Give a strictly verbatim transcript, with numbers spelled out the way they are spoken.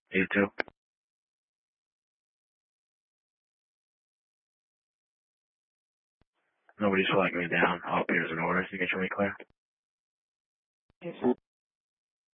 You too. Nobody's flagging me down. All appears in order. You can show me clear. Yes, sir.